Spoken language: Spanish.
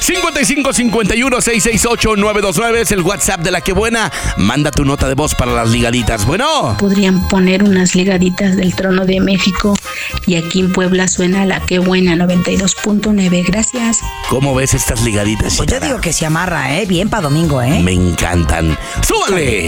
5551-668-929 es el WhatsApp de La Que Buena. Manda tu nota de voz para las ligaditas. Bueno. Podrían poner unas ligaditas del Trono de México. Y aquí en Puebla suena La Que Buena 92.9. Gracias. ¿Cómo ves estas ligaditas? Pues yo digo que se amarra, bien para domingo, Me encantan. ¡Súbale!